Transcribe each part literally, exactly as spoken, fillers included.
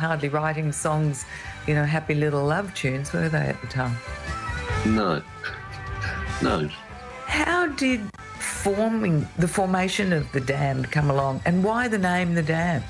hardly writing songs, you know, happy little love tunes, were they, at the time? No. No. How did forming the formation of the Damned come along, and why the name The Damned?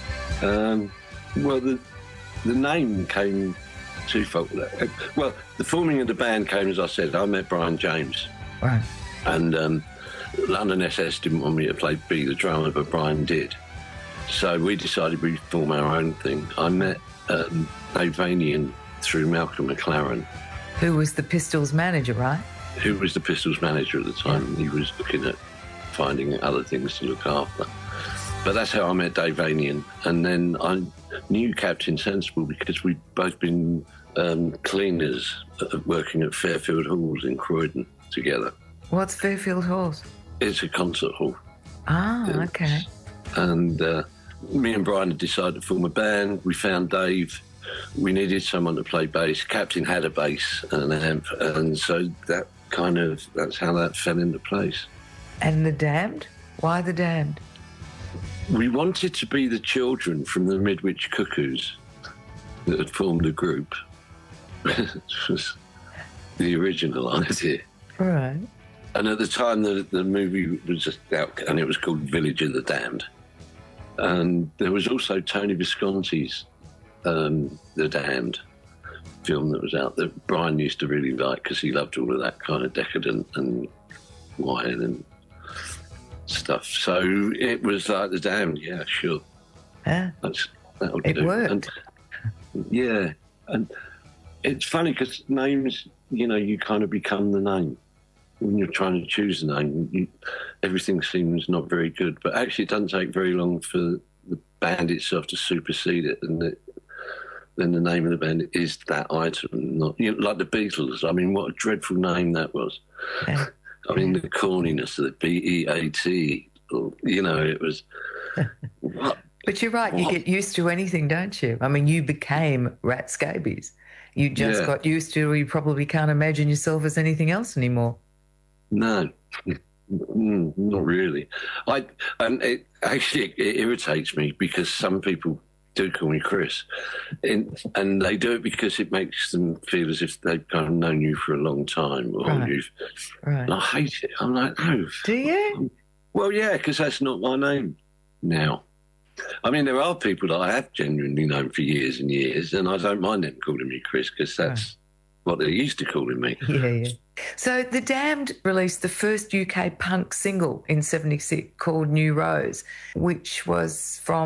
Um, well, the the name came twofold. Well, the forming of the band came, as I said, I met Brian James. Right. And um, London S S didn't want me to play be the drummer, but Brian did. So we decided we'd form our own thing. I met um, Dave Vanian through Malcolm McLaren. Who was the Pistols manager, right? Who was the Pistols manager at the time. Yeah. He was looking at finding other things to look after. But that's how I met Dave Vanian. And then I knew Captain Sensible because we'd both been um, cleaners uh, working at Fairfield Halls in Croydon together. What's Fairfield Halls? It's a concert hall. Ah, it's, okay. And uh, me and Brian had decided to form a band. We found Dave. We needed someone to play bass. Captain had a bass and an amp. And so that kind of, that's how that fell into place. And The Damned? Why The Damned? We wanted to be the children from the Midwich Cuckoos that had formed a group. Which was the original idea. Right. And at the time, the, the movie was just out, and it was called Village of the Damned. And there was also Tony Visconti's um, The Damned film that was out that Brian used to really like because he loved all of that kind of decadent and wine and stuff. So it was like The Damned, yeah, sure. Yeah. That's, that'll it do. worked. And, yeah. And it's funny because names, you know, you kind of become the name. When you're trying to choose a name, you, everything seems not very good. But actually, it doesn't take very long for the band itself to supersede it, and the, then the name of the band is that item. Not you know, like the Beatles. I mean, what a dreadful name that was. Yeah. I mean, the corniness of the B E A T. You know, it was. What? But you're right. What? You get used to anything, don't you? I mean, you became Rat Scabies. You just Yeah. got used to. You probably can't imagine yourself as anything else anymore. No, mm, not really. I and it actually it irritates me because some people do call me Chris, and, and they do it because it makes them feel as if they've kind of known you for a long time, or Right. you've. Right. And I hate it. I'm like, no. Do you? Well, yeah, because that's not my name now. I mean, there are people that I have genuinely known for years and years, and I don't mind them calling me Chris because that's Right. what they're used to calling me. Yeah, yeah. So The Damned released the first U K punk single in seventy-six called New Rose, which was from